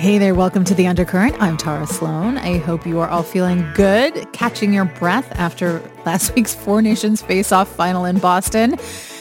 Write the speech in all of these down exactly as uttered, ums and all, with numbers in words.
Hey there, welcome to The Undercurrent. I'm Tara Sloan. I hope you are all feeling good, catching your breath after last week's Four Nations Face-Off final in Boston.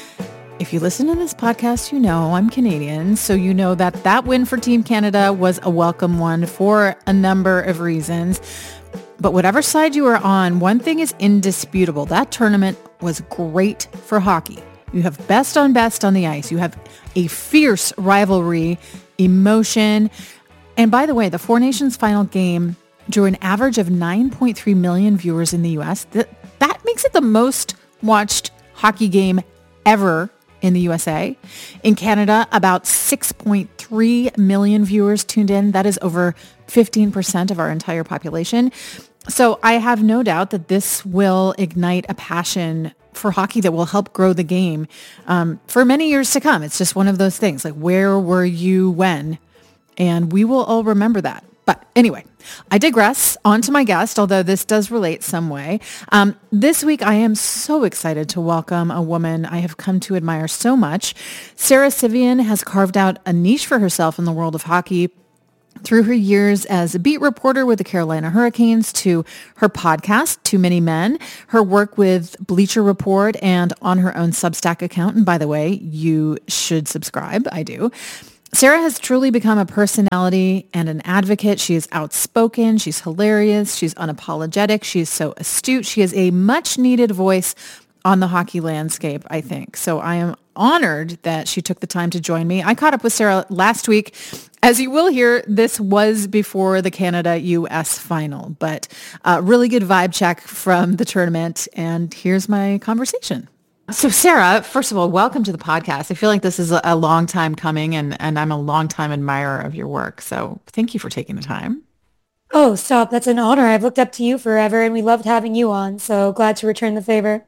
If you listen to this podcast, you know I'm Canadian, so you know that that win for Team Canada was a welcome one for a number of reasons. But whatever side you were on, one thing is indisputable. That tournament was great for hockey. You have best on best on the ice. You have a fierce rivalry, emotion. And by the way, the Four Nations final game drew an average of nine point three million viewers in the U S. That, that makes it the most watched hockey game ever in the U S A. In Canada, about six point three million viewers tuned in. That is over fifteen percent of our entire population. So I have no doubt that this will ignite a passion for hockey that will help grow the game um, for many years to come. It's just one of those things, like, where were you when? And we will all remember that. But anyway, I digress. On to my guest, although this does relate some way. Um, this week, I am so excited to welcome a woman I have come to admire so much. Sara Civian has carved out a niche for herself in the world of hockey through her years as a beat reporter with the Carolina Hurricanes, to her podcast, Too Many Men, her work with Bleacher Report, and on her own Substack account. And by the way, you should subscribe. I do. Sara has truly become a personality and an advocate. She is outspoken. She's hilarious. She's unapologetic. She's so astute. She is a much needed voice on the hockey landscape, I think. So I am honored that she took the time to join me. I caught up with Sara last week. As you will hear, this was before the Canada-U S final, but a really good vibe check from the tournament. And here's my conversation. So Sara, first of all, welcome to the podcast. I feel like this is a, a long time coming, and, and I'm a long time admirer of your work. So thank you for taking the time. Oh, stop. That's an honor. I've looked up to you forever, and we loved having you on. So glad to return the favor.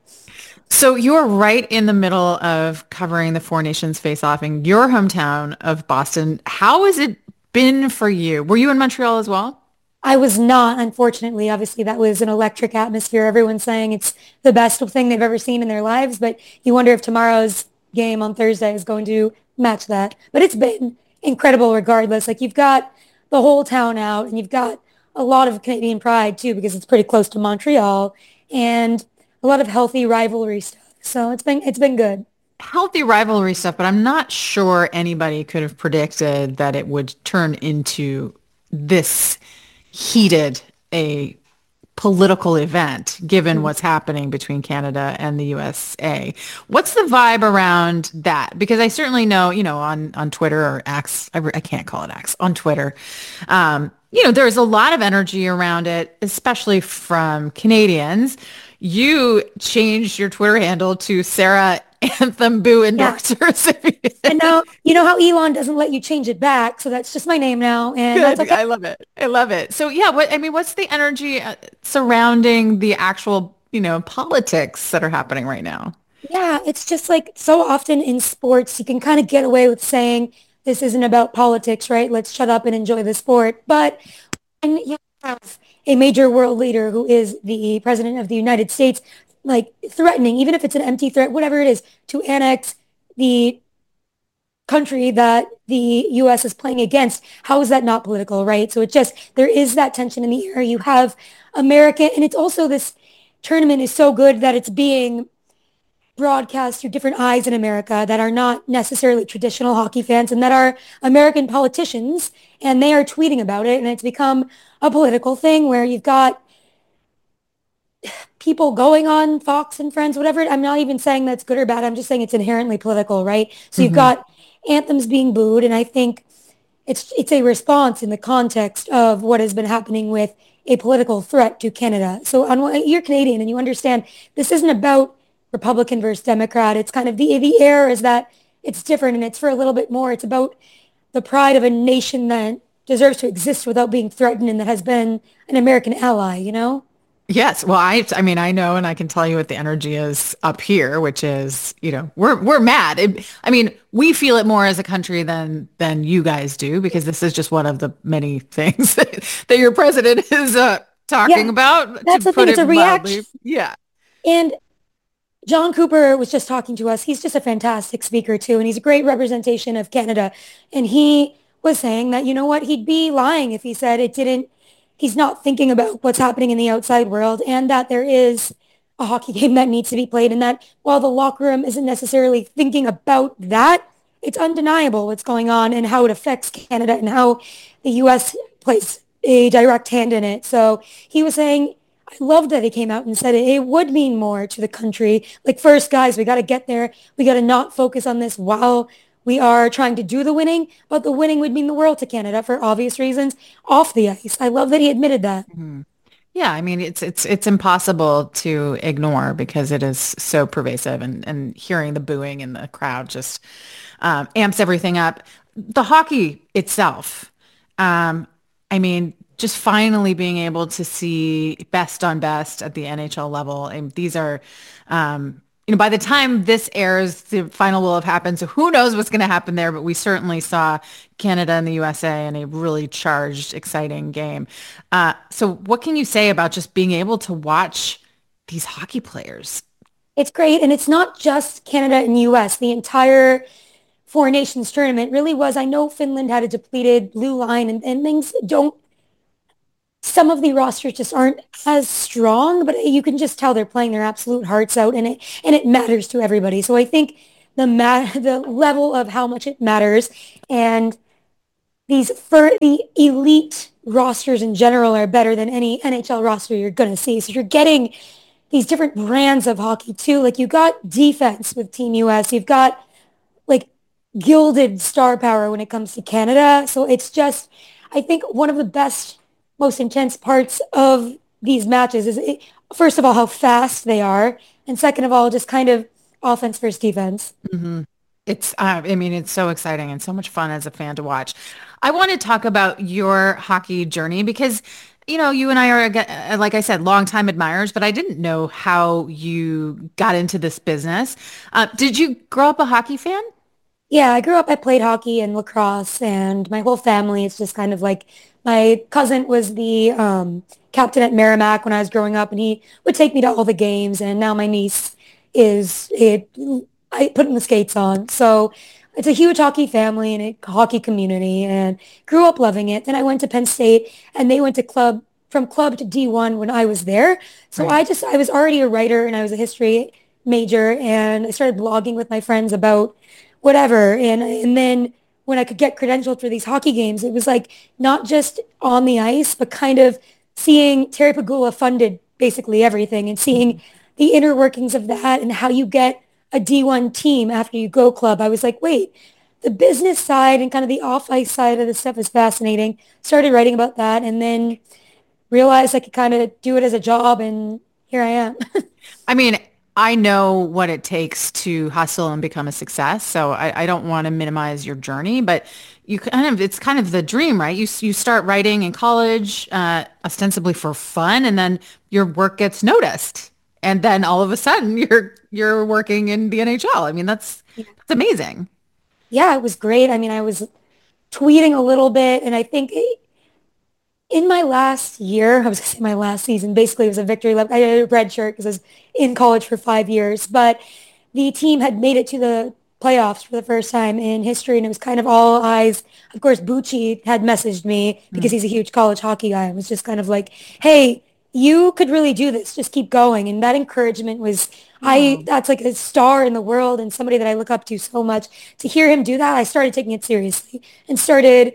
So you're right in the middle of covering the Four Nations Face-Off in your hometown of Boston. How has it been for you? Were you in Montreal as well? I was not, unfortunately. Obviously, that was an electric atmosphere. Everyone's saying it's the best thing they've ever seen in their lives, but you wonder if tomorrow's game on Thursday is going to match that. But it's been incredible regardless. Like, you've got the whole town out, and you've got a lot of Canadian pride, too, because it's pretty close to Montreal, and a lot of healthy rivalry stuff. So it's been it's been good. Healthy rivalry stuff, but I'm not sure anybody could have predicted that it would turn into this heated a political event, given mm-hmm. what's happening between Canada and the U S A. What's the vibe around that? Because I certainly know, you know, on, on Twitter or X, I, I can't call it X, on Twitter, um, you know, there's a lot of energy around it, especially from Canadians. You changed your Twitter handle to Sara Anthem Boo Endorsers. Yeah. And now, you know how Elon doesn't let you change it back, so that's just my name now, and Good. that's okay. I love it. I love it. So yeah, what I mean, what's the energy uh, surrounding the actual, you know, politics that are happening right now? Yeah, it's just like so often in sports, you can kind of get away with saying this isn't about politics, right? Let's shut up and enjoy the sport. But when you have a major world leader who is the president of the United States, like threatening, even if it's an empty threat, whatever it is, to annex the country that the U S is playing against, how is that not political, right? So it just, there is that tension in the air. You have America, and it's also, this tournament is so good that it's being broadcast through different eyes in America that are not necessarily traditional hockey fans and that are American politicians, and they are tweeting about it, and it's become a political thing where you've got people going on Fox and Friends, whatever. I'm not even saying that's good or bad. I'm just saying it's inherently political, right? So mm-hmm. you've got anthems being booed, and I think it's it's a response in the context of what has been happening with a political threat to Canada. So on one, you're Canadian, and you understand this isn't about Republican versus Democrat. It's kind of the the air is that it's different, and it's for a little bit more. It's about the pride of a nation that deserves to exist without being threatened, and that has been an American ally, you know? Yes. Well, I, I mean, I know, and I can tell you what the energy is up here, which is, you know, we're, we're mad. It, I mean, we feel it more as a country than, than you guys do, because this is just one of the many things that, that your president is uh, talking yeah, about. That's the thing. It's a reaction. Mildly. Yeah. And John Cooper was just talking to us. He's just a fantastic speaker too, and he's a great representation of Canada. And he was saying that, you know what, he'd be lying if he said it didn't, he's not thinking about what's happening in the outside world and that there is a hockey game that needs to be played and that while the locker room isn't necessarily thinking about that, it's undeniable what's going on and how it affects Canada and how the U S plays a direct hand in it. So he was saying, I loved that he came out and said it, it would mean more to the country. Like, first, guys, we got to get there. We got to not focus on this while we are trying to do the winning, but the winning would mean the world to Canada for obvious reasons off the ice. I love that he admitted that. Mhm. Yeah, I mean it's it's it's impossible to ignore because it is so pervasive, and and hearing the booing in the crowd just um, amps everything up. The hockey itself, um, I mean, just finally being able to see best on best at the N H L level, and these are, um, you know, by the time this airs, the final will have happened. So who knows what's going to happen there? But we certainly saw Canada and the U S A in a really charged, exciting game. Uh, so what can you say about just being able to watch these hockey players? It's great. And it's not just Canada and U S. The entire Four Nations tournament really was. I know Finland had a depleted blue line and, and things don't, some of the rosters just aren't as strong, but you can just tell they're playing their absolute hearts out and it, and it matters to everybody. So I think the ma- the level of how much it matters and these for the elite rosters in general are better than any N H L roster you're going to see. So you're getting these different brands of hockey too. Like you got defense with Team U S. You've got like gilded star power when it comes to Canada. So it's just, I think one of the best, most intense parts of these matches is, it, first of all, how fast they are. And second of all, just kind of offense versus defense. Mhm. It's, uh, I mean, it's so exciting and so much fun as a fan to watch. I want to talk about your hockey journey because, you know, you and I are, uh, like I said, longtime admirers, but I didn't know how you got into this business. Uh, did you grow up a hockey fan? Yeah, I grew up, I played hockey and lacrosse, and my whole family, it's just kind of like my cousin was the um, captain at Merrimack when I was growing up, and he would take me to all the games, and now my niece is it I putting the skates on. So it's a huge hockey family and a hockey community, and grew up loving it. Then I went to Penn State, and they went to club from club to D one when I was there. So Right. I just I was already a writer, and I was a history major, and I started blogging with my friends about whatever. And and then when I could get credentialed for these hockey games, it was like not just on the ice, but kind of seeing Terry Pagula funded basically everything and seeing the inner workings of that and how you get a D one team after you go club. I was like, wait, the business side and kind of the off-ice side of the stuff is fascinating. Started writing about that and then realized I could kind of do it as a job and here I am. I mean, I know what it takes to hustle and become a success. So I, I don't want to minimize your journey, but you kind of, it's kind of the dream, right? You, you start writing in college, uh, ostensibly for fun, and then your work gets noticed. And then all of a sudden you're, you're working in the N H L. I mean, that's, that's amazing. Yeah, it was great. I mean, I was tweeting a little bit and I think it, in my last year, I was going to say my last season, basically it was a victory lap. I had a red shirt because I was in college for five years, but the team had made it to the playoffs for the first time in history, and it was kind of all eyes. Of course, Bucci had messaged me because Mm. he's a huge college hockey guy and was just kind of like, hey, you could really do this. Just keep going. And that encouragement was, I, Oh. that's like a star in the world and somebody that I look up to so much. To hear him do that, I started taking it seriously and started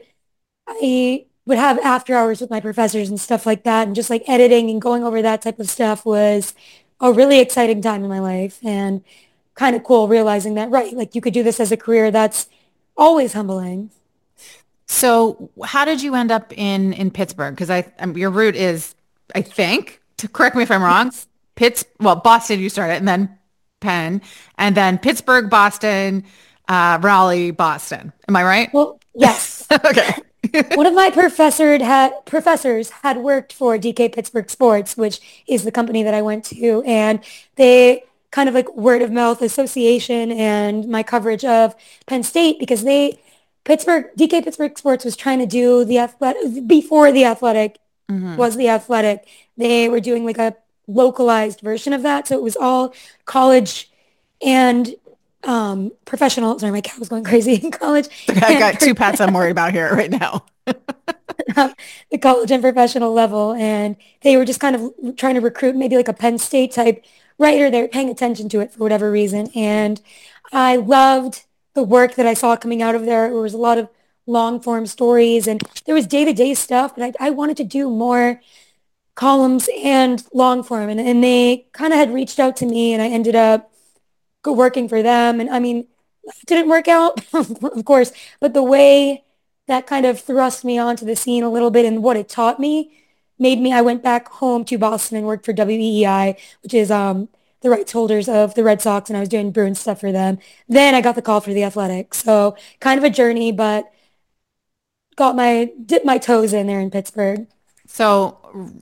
I would have after hours with my professors and stuff like that. And just like editing and going over that type of stuff was a really exciting time in my life and kind of cool realizing that, right, like you could do this as a career. That's always humbling. So how did you end up in in Pittsburgh? Because I um, your route is, I think, to correct me if I'm wrong, Yes. Pitts, well, Boston you started, and then Penn, and then Pittsburgh, Boston, uh, Raleigh, Boston. Am I right? Well, yes. Okay. One of my professor had professors had worked for D K Pittsburgh Sports, which is the company that I went to, and they kind of like word of mouth association and my coverage of Penn State because they Pittsburgh D K Pittsburgh Sports was trying to do the athletic before the athletic Hmm. was the athletic. They were doing like a localized version of that, so it was all college and um, professional, sorry, my cat was going crazy in college I've and got two pets I'm worried about here right now. the college and professional level. And they were just kind of trying to recruit maybe like a Penn State type writer. They were paying attention to it for whatever reason. And I loved the work that I saw coming out of there. There was a lot of long form stories and there was day-to-day stuff, but I, I wanted to do more columns and long form. And, and they kind of had reached out to me and I ended up go working for them. And I mean, it didn't work out, of course, but the way that kind of thrust me onto the scene a little bit and what it taught me made me, I went back home to Boston and worked for W E E I, which is um, the rights holders of the Red Sox, and I was doing Bruins stuff for them. Then I got the call for the Athletic. So kind of a journey, but got my, dipped my toes in there in Pittsburgh. So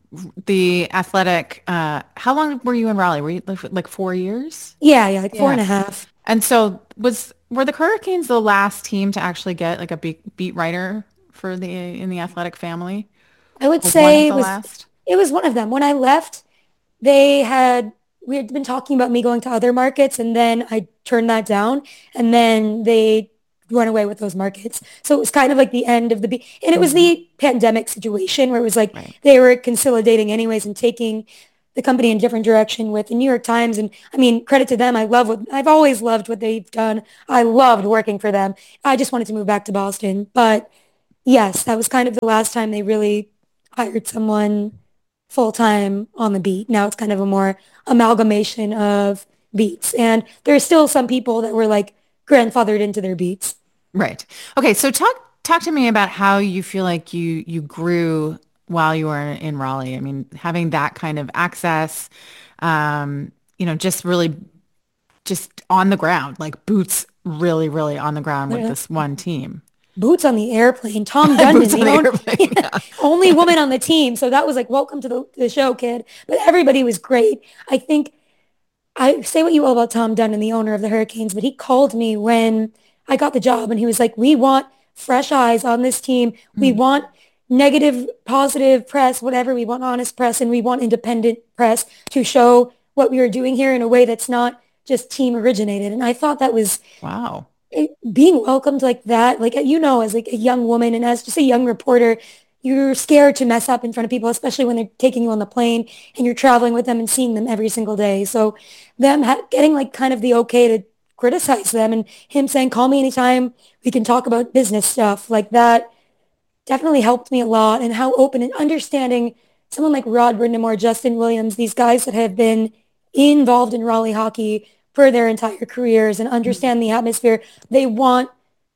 the Athletic, uh, how long were you in Raleigh? Were you like, like four years? Yeah, yeah, like four Yeah. and a half. And so was were the Hurricanes the last team to actually get like a beat, beat writer for the in the Athletic family? I would Or one of say it the was, last? it was one of them. When I left, they had we had been talking about me going to other markets and then I turned that down and then they went away with those markets. So it was kind of like the end of the be and it was Mhm. the pandemic situation where it was like Right. they were consolidating anyways and taking the company in a different direction with the New York Times. And I mean, credit to them. I love what I've always loved what they've done. I loved working for them. I just wanted to move back to Boston. But yes, that was kind of the last time they really hired someone full time on the beat. Now it's kind of a more amalgamation of beats. And there's still some people that were like grandfathered into their beats. Right. Okay, so talk talk to me about how you feel like you you grew while you were in Raleigh. I mean, having that kind of access, um, you know, just really just on the ground, like boots really, really on the ground with Yeah. this one team. Boots on the airplane. Tom Dundon, Boots on the the own, airplane. Yeah. only woman on the team. So that was like, welcome to the, the show, kid. But everybody was great. I think I say what you will about Tom Dundon, the owner of the Hurricanes, but he called me when I got the job and he was like, we want fresh eyes on this team. We Mm, want negative, positive press, whatever. We want honest press and we want independent press to show what we are doing here in a way that's not just team originated. And I thought that was wow. it, being welcomed like that, like you know, as like a young woman and as just a young reporter, you're scared to mess up in front of people, especially when they're taking you on the plane and you're traveling with them and seeing them every single day. So them ha getting like kind of the okay to criticize them and him saying, call me anytime we can talk about business stuff like that definitely helped me a lot and how open and understanding someone like Rod Brindamore, Justin Williams, these guys that have been involved in Raleigh hockey for their entire careers and Mm. understand the atmosphere. They want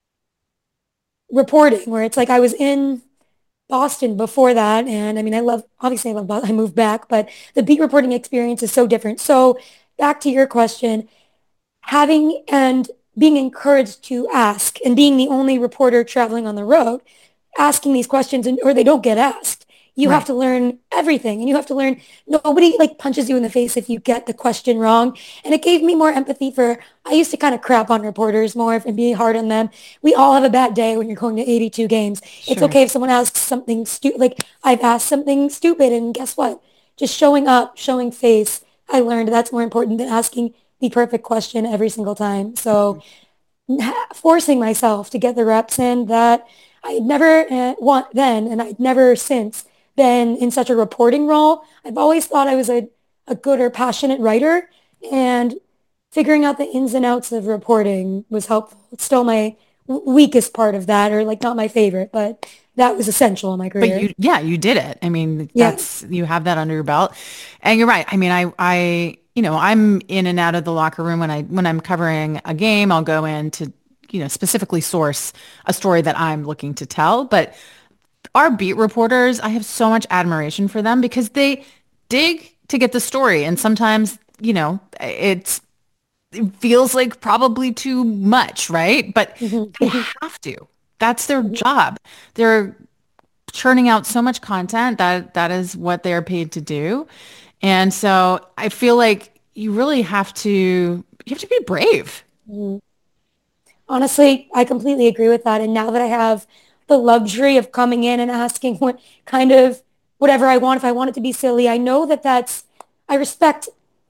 reporting where it's like I was in Boston before that. And I mean, I love, obviously I love, Boston. I moved back, but the beat reporting experience is so different. So back to your question, having and being encouraged to ask and being the only reporter traveling on the road, asking these questions and or they don't get asked. You have Right. to learn everything and you have to learn nobody like punches you in the face if you get the question wrong. And it gave me more empathy for I used to kind of crap on reporters more and be hard on them. We all have a bad day when you're going to eighty-two games. It's Sure. okay if someone asks something stupid like I've asked something stupid and guess what? Just showing up, showing face. I learned that's more important than asking the perfect question every single time. So forcing myself to get the reps in that I had never uh, want then and I'd never since been in such a reporting role. I've always thought I was a, a good or passionate writer and figuring out the ins and outs of reporting was helpful. It's still my w- weakest part of that or like not my favorite, but that was essential in my But career. you, yeah, you did it. I mean, Yeah. that's, you have that under your belt. And you're right. I mean, I, I, you know, I'm in and out of the locker room when I, when I'm covering a game, I'll go in to, you know, specifically source a story that I'm looking to tell. But our beat reporters, I have so much admiration for them because they dig to get the story. And sometimes, you know, it's, it feels like probably too much, right? But Mhm. they have to. That's their job. They're churning out so much content that that is what they're paid to do. And so I feel like you really have to you have to be brave. Mhm. Honestly, I completely agree with that. And now that I have the luxury of coming in and asking what kind of whatever I want, if I want it to be silly, I know that that's, I respect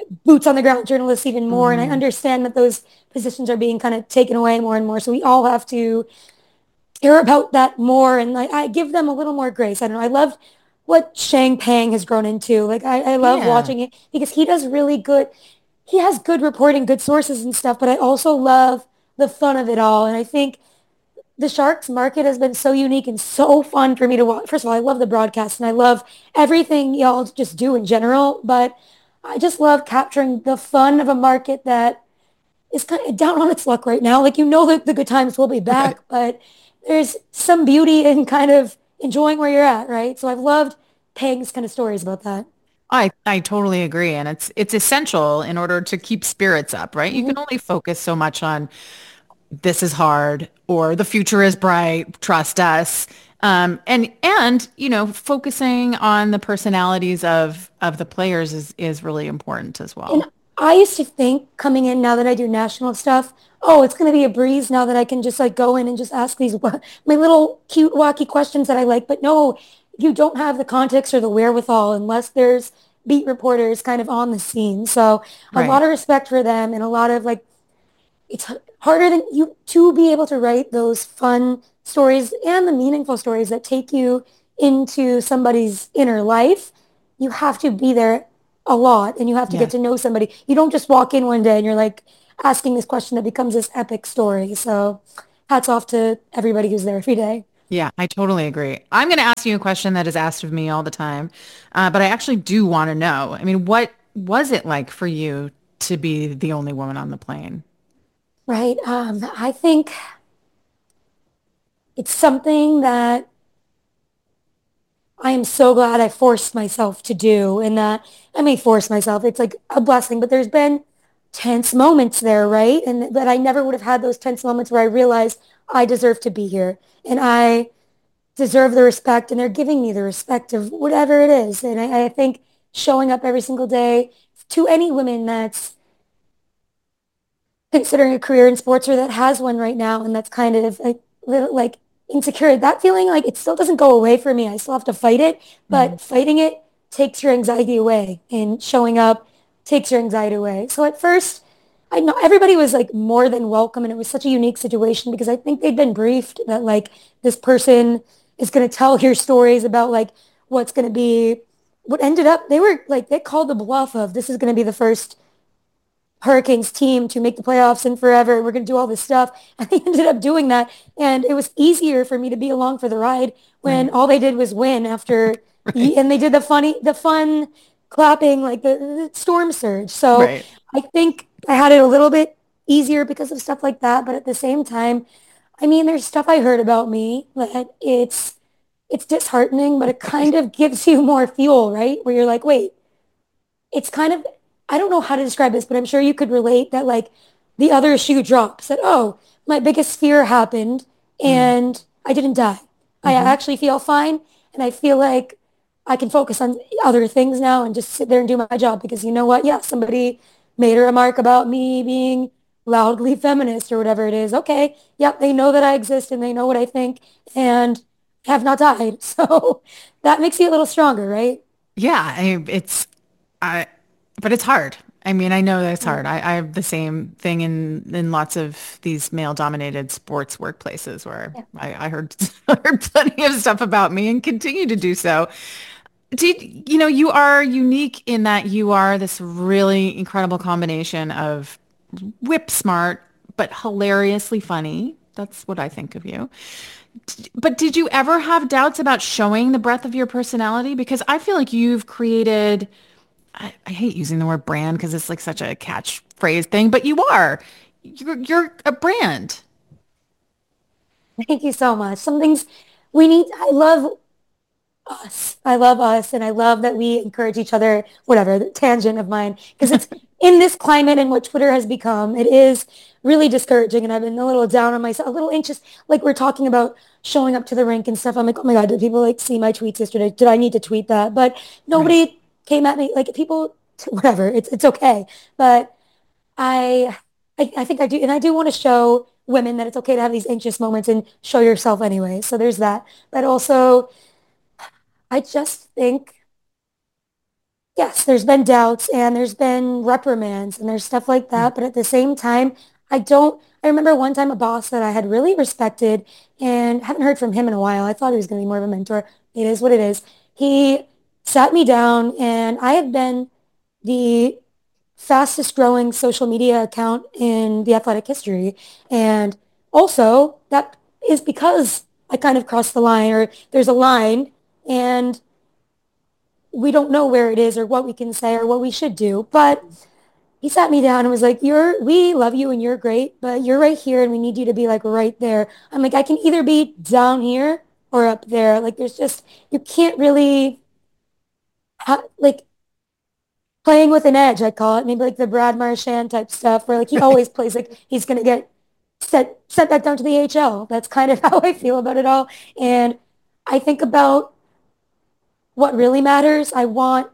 boots on the ground journalists even more. And I Mhm. understand that those positions are being kind of taken away more and more. So we all have to care about that more. And like, I give them a little more grace. I don't know. I love what Shang Pang has grown into. Like, I, I love Yeah. watching it because he does really good. He has good reporting, good sources and stuff, but I also love the fun of it all. And I think the Sharks market has been so unique and so fun for me to watch. First of all, I love the broadcast and I love everything y'all just do in general, but I just love capturing the fun of a market that is kind of down on its luck right now. Like, you know that the good times will be Right. back, but there's some beauty in kind of enjoying where you're at, right? So I've loved Pang's kind of stories about that. I I totally agree, and it's it's essential in order to keep spirits up, right? You can Mhm. only focus so much on this is hard or the future is bright, trust us. Um, and and you know, focusing on the personalities of of the players is is really important as And well. I used to think coming in now that I do national stuff, oh, it's going to be a breeze now that I can just like go in and just ask these wa- my little cute wacky questions that I like. But no, you don't have the context or the wherewithal unless there's beat reporters kind of on the scene. So a lot Right. of respect for them and a lot of like it's harder than you to be able to write those fun stories and the meaningful stories that take you into somebody's inner life. You have to be there a lot and you have to get Yeah. to know somebody. You don't just walk in one day and you're like asking this question that becomes this epic story. So hats off to everybody who's there every day. Yeah, I totally agree. I'm going to ask you a question that is asked of me all the time, uh, but I actually do want to know. I mean, what was it like for you to be the only woman on the plane? Right. Um, I think it's something that I am so glad I forced myself to do and that I may force myself. It's like a blessing, but there's been tense moments there, right? And that I never would have had those tense moments where I realized I deserve to be here and I deserve the respect and they're giving me the respect of whatever it is. And I, I think showing up every single day to any woman that's considering a career in sports or that has one right now and that's kind of like, little, like insecure. That feeling like it still doesn't go away for me. I still have to fight it, Mhm. but fighting it takes your anxiety away and showing up takes your anxiety away. So at first, I know everybody was like more than welcome and it was such a unique situation because I think they'd been briefed that like this person is going to tell your stories about like what's going to be what ended up they were like they called the bluff of this is going to be the first Hurricanes team to make the playoffs in forever. We're going to do all this stuff. And they ended up doing that. And it was easier for me to be along for the ride when Right. all they did was win after, Right. and they did the funny, the fun clapping, like the, the storm surge. So Right. I think I had it a little bit easier because of stuff like that. But at the same time, I mean, there's stuff I heard about me that it's, it's disheartening, but it kind of gives you more fuel, right? Where you're like, wait, it's kind of, I don't know how to describe this, but I'm sure you could relate that like the other shoe drops that, oh, my biggest fear happened Mm. and I didn't die. I Hmm. actually feel fine. And I feel like I can focus on other things now and just sit there and do my job because you know what? Yeah, somebody made a remark about me being loudly feminist or whatever it is. Okay. Yep. They know that I exist and they know what I think and have not died. So that makes you a little stronger, right? Yeah, I, it's I, but it's hard. I mean, I know that it's Mm. hard. I, I have the same thing in in lots of these male-dominated sports workplaces where Yeah. I, I heard I heard plenty of stuff about me and continue to do so. Did you know you are unique in that you are this really incredible combination of whip smart but hilariously funny. That's what I think of you. But did you ever have doubts about showing the breadth of your personality? Because I feel like you've created I, I hate using the word brand because it's like such a catchphrase thing, but you are. You're you're a brand. Thank you so much. Some things we need, I love us. I love us and I love that we encourage each other, whatever, the tangent of mine, because it's in this climate and what Twitter has become, it is really discouraging and I've been a little down on myself, a little anxious. Like we're talking about showing up to the rink and stuff. I'm like, oh my God, did people like see my tweets yesterday? Did I need to tweet that? But Right. nobody came at me. Like people, whatever, it's, it's okay. But I, I, I think I do, and I do want to show women that it's okay to have these anxious moments and show yourself anyway. So there's that. But also, I just think yes, there's been doubts and there's been reprimands and there's stuff like Mm. that. But at the same time, I don't, I remember one time a boss that I had really respected and haven't heard from him in a while. I thought he was going to be more of a mentor. It is what it is. He sat me down and I have been the fastest growing social media account in the athletic history. And also that is because I kind of crossed the line or there's a line and we don't know where it is or what we can say or what we should do. But he sat me down and was like, "You're, we love you and you're great, but you're right here and we need you to be like right there." I'm like, I can either be down here or up there. Like, there's just, you can't really, ha- like, playing with an edge, I call it. Maybe like the Brad Marchand type stuff where like he always plays like he's going to get set, sent back down to the A H L. That's kind of how I feel about it all. And I think about what really matters. I want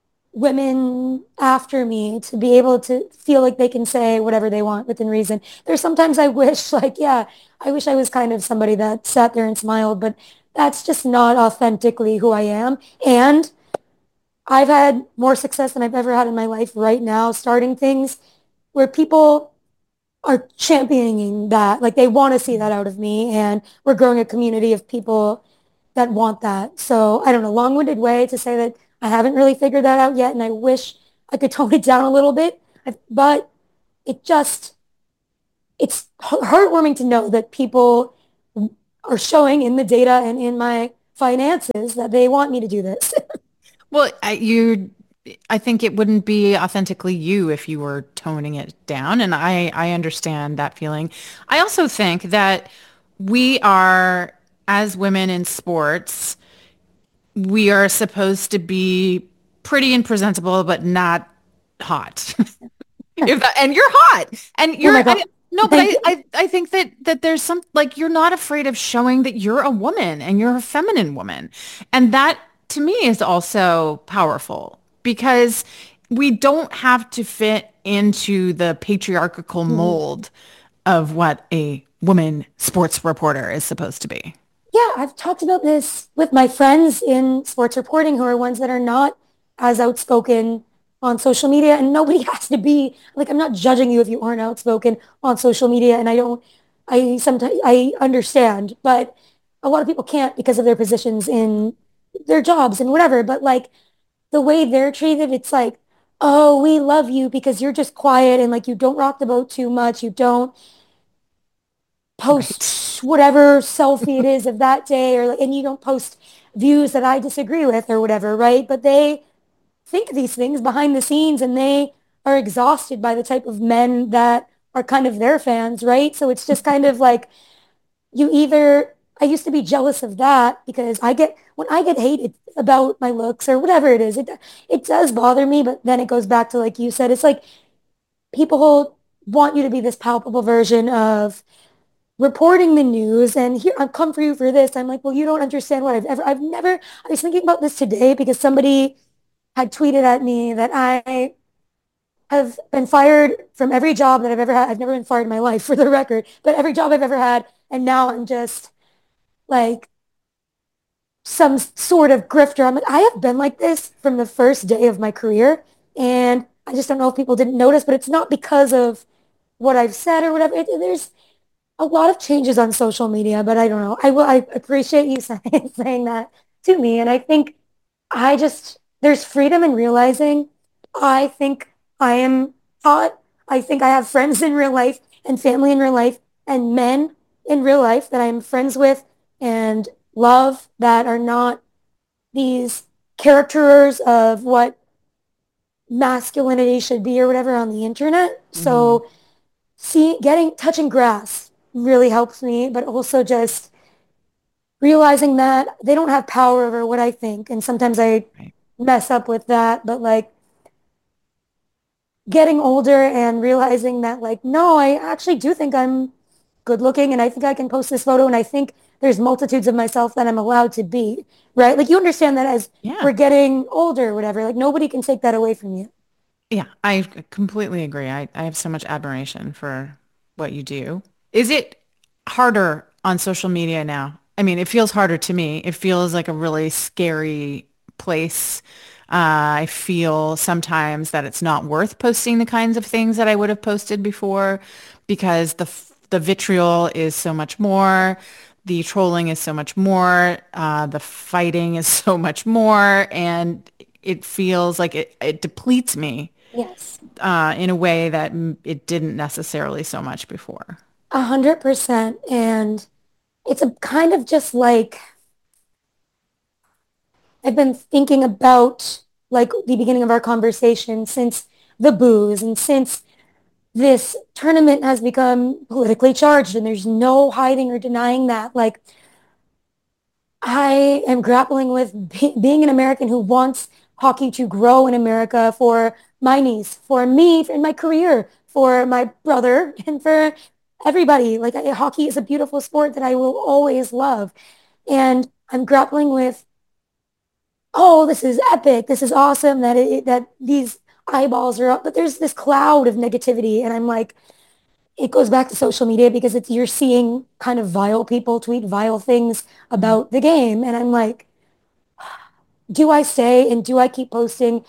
women after me to be able to feel like they can say whatever they want within reason. There's sometimes I wish like, yeah, I wish I was kind of somebody that sat there and smiled, but that's just not authentically who I am. And I've had more success than I've ever had in my life right now, starting things where people are championing that. Like they want to see that out of me. And we're growing a community of people that want that. So I don't know, long-winded way to say that I haven't really figured that out yet. And I wish I could tone it down a little bit. But it just, it's heartwarming to know that people are showing in the data and in my finances that they want me to do this. Well, I, you, I think it wouldn't be authentically you if you were toning it down. And I, I understand that feeling. I also think that we are, as women in sports, we are supposed to be pretty and presentable, but not hot. If that, and you're hot and Oh you're, my God. I, no, but Thank I, you. I, I think that, that there's some, like, you're not afraid of showing that you're a woman and you're a feminine woman. And that to me is also powerful because we don't have to fit into the patriarchal Mhm. mold of what a woman sports reporter is supposed to be. Yeah, I've talked about this with my friends in sports reporting who are ones that are not as outspoken on social media. And nobody has to be like, I'm not judging you if you aren't outspoken on social media. And I don't, I sometimes, I understand, but a lot of people can't because of their positions in their jobs and whatever. But like the way they're treated, it's like, oh, we love you because you're just quiet and like you don't rock the boat too much. You don't Right. post whatever selfie it is of that day or like, and you don't post views that I disagree with or whatever, right? But they think these things behind the scenes and they are exhausted by the type of men that are kind of their fans, right? So it's just kind of like you either I used to be jealous of that because I get when I get hated about my looks or whatever it is, it it does bother me, but then it goes back to like you said, it's like people want you to be this palpable version of reporting the news and here I've come for you for this. I'm like, well, you don't understand what I've ever, I've never, I was thinking about this today because somebody had tweeted at me that I have been fired from every job that I've ever had. I've never been fired in my life for the record, but every job I've ever had. And now I'm just like some sort of grifter. I'm like, I have been like this from the first day of my career. And I just don't know if people didn't notice, but it's not because of what I've said or whatever. It, there's a lot of changes on social media, but I don't know. I will. I appreciate you saying, saying that to me, and I think I just there's freedom in realizing. I think I am taught. I think I have friends in real life and family in real life and men in real life that I'm friends with and love that are not these characters of what masculinity should be or whatever on the internet. Mhm. So see, getting touching grass really helps me, but also just realizing that they don't have power over what I think. And sometimes I Right. mess up with that, but like getting older and realizing that like, no, I actually do think I'm good looking and I think I can post this photo and I think there's multitudes of myself that I'm allowed to be, right? Like you understand that as Yeah. we're getting older or whatever, like nobody can take that away from you. Yeah, I completely agree. I, I have so much admiration for what you do. Is it harder on social media now? I mean, it feels harder to me. It feels like a really scary place. Uh, I feel sometimes that it's not worth posting the kinds of things that I would have posted before because the f- the vitriol is so much more, the trolling is so much more, uh, the fighting is so much more, and it feels like it, it depletes me Yes. uh, in a way that m- it didn't necessarily so much before. A hundred percent. And it's a kind of just like I've been thinking about like the beginning of our conversation since the booze and since this tournament has become politically charged and there's no hiding or denying that. Like I am grappling with be being an American who wants hockey to grow in America for my niece, for me, in my career, for my brother, and for everybody. Like I, hockey is a beautiful sport that I will always love. And I'm grappling with, oh, this is epic. This is awesome that it, that these eyeballs are up, but there's this cloud of negativity. And I'm like, it goes back to social media because it's you're seeing kind of vile people tweet vile things Mhm. about the game. And I'm like, do I stay and do I keep posting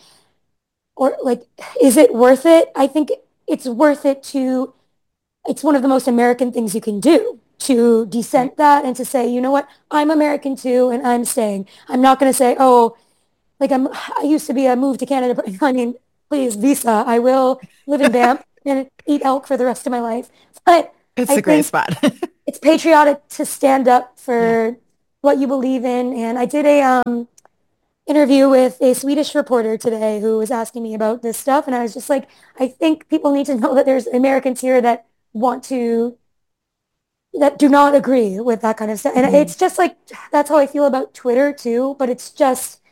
or like, is it worth it? I think it's worth it to, it's one of the most American things you can do to Right. dissent that and to say, you know what, I'm American too, and I'm staying. I'm not going to say, oh, like I'm, I used to be a move to Canada. I mean, please, visa. I will live in Banff and eat elk for the rest of my life. But It's I a great think spot. it's patriotic to stand up Yeah. for what you believe in. And I did a um, interview with a Swedish reporter today who was asking me about this stuff. And I was just like, I think people need to know that there's Americans here that want to, that do not agree with that kind of stuff. And Mhm. it's just like, that's how I feel about Twitter too. But it's just,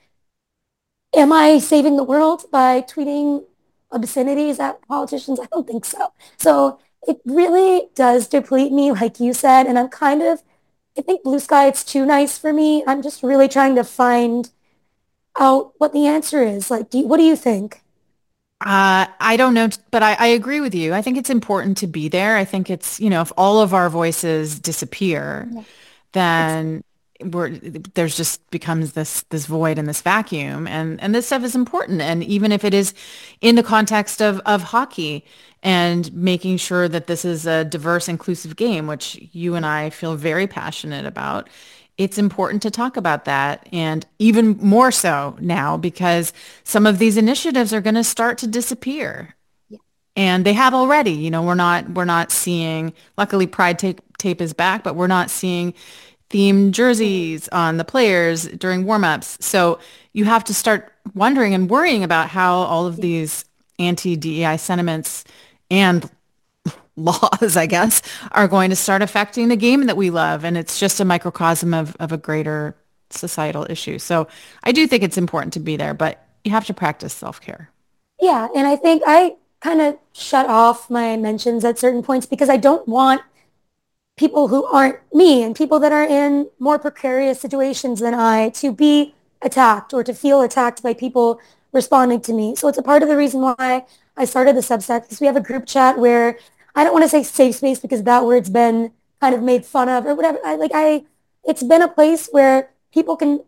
am I saving the world by tweeting obscenities at politicians? I don't think so. So it really does deplete me, like you said. And I'm kind of, I think blue sky, it's too nice for me. I'm just really trying to find out what the answer is. Like, do you, what do you think? Uh, I don't know, but I, I agree with you. I think it's important to be there. I think it's, you know, if all of our voices disappear, Yeah. It's, then we're there's just becomes this this void and this vacuum, and and this stuff is important. And even if it is in the context of of hockey and making sure that this is a diverse, inclusive game, which you and I feel very passionate about, it's important to talk about that. And even more so now because some of these initiatives are going to start to disappear. yeah. And they have already, you know, we're not we're not seeing, luckily Pride tape, tape is back, but we're not seeing themed Mhm. jerseys on the players during warmups. So you have to start wondering and worrying about how all of Yeah. these anti-D E I sentiments and laws, I guess, are going to start affecting the game that we love. And it's just a microcosm of, of a greater societal issue. So I do think it's important to be there, but you have to practice self-care. Yeah, and I think I kind of shut off my mentions at certain points because I don't want people who aren't me and people that are in more precarious situations than I to be attacked or to feel attacked by people responding to me. So it's a part of the reason why I started the Substack because we have a group chat where I don't want to say safe space because that word's been kind of made fun of or whatever. I like I it's been a place where people can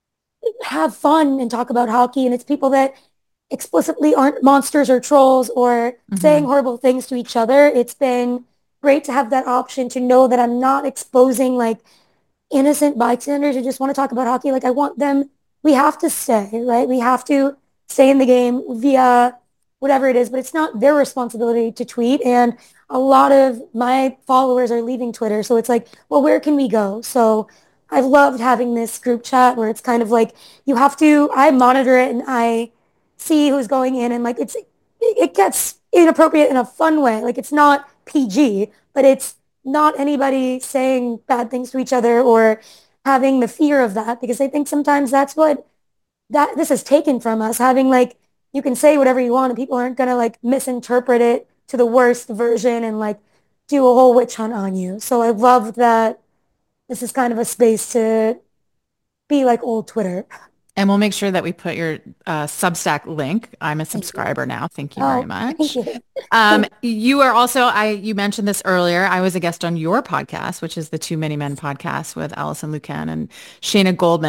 have fun and talk about hockey and it's people that explicitly aren't monsters or trolls or saying Hmm. horrible things to each other. It's been great to have that option to know that I'm not exposing like innocent bystanders who just want to talk about hockey. Like I want them, we have to stay, right? We have to stay in the game via whatever it is, but it's not their responsibility to tweet. And a lot of my followers are leaving Twitter. So it's like, well, where can we go? So I've loved having this group chat where it's kind of like you have to, I monitor it and I see who's going in and like it's, it gets inappropriate in a fun way. Like it's not P G, but it's not anybody saying bad things to each other or having the fear of that because I think sometimes that's what that this is taken from us having like you can say whatever you want and people aren't going to like misinterpret it to the worst version and like do a whole witch hunt on you. So I love that this is kind of a space to be like old Twitter. And we'll make sure that we put your uh, Substack link. I'm a Thank you. subscriber now. Thank you very Oh, thank much. you. Um, Thank you are also, I you mentioned this earlier. I was a guest on your podcast, which is the Too Many Men podcast with Allison Lucan and Shayna Goldman.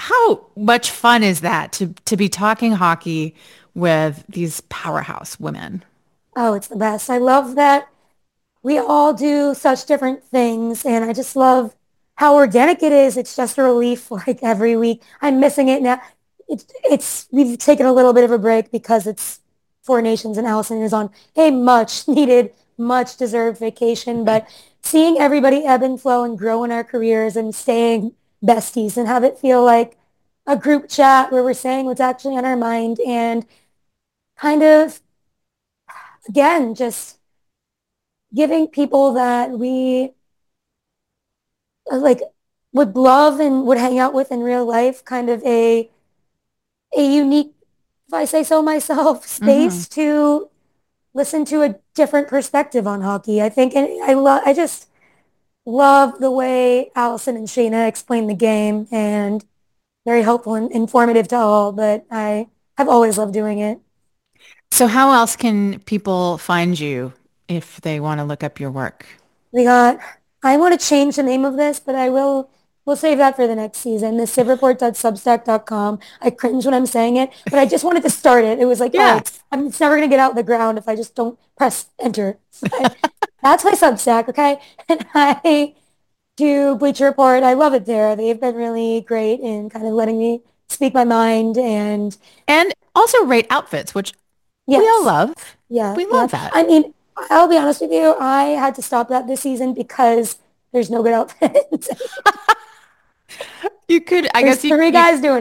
how much fun is that to to be talking hockey with these powerhouse women? Oh, it's the best. I love that we all do such different things, and I just love how organic it is. It's just a relief like every week. I'm missing it now. It's it's we've taken a little bit of a break because it's Four Nations and Allison is on a much needed, much deserved vacation. But seeing everybody ebb and flow and grow in our careers and staying besties and have it feel like a group chat where we're saying what's actually on our mind and kind of again just giving people that we uh, like would love and would hang out with in real life kind of a a unique, if I say so myself, Hmm. space to listen to a different perspective on hockey. I think, and I love, I just love the way Allison and Shayna explain the game and very helpful and informative to all, but I have always loved doing it. So how else can people find you if they want to look up your work? We got, I want to change the name of this, but I will, we'll save that for the next season. The civ report dot substack dot com. I cringe when I'm saying it, but I just wanted to start it. It was like, oh, Yeah. it's, I'm, it's never going to get out of the ground if I just don't press enter. But that's my Substack, okay? And I do Bleacher Report. I love it there. They've been really great in kind of letting me speak my mind. And And also rate outfits, which we all yes, love. yeah, We yeah. love that. I mean, I'll be honest with you. I had to stop that this season because there's no good outfits. You could, I There's guess you, three you guys doing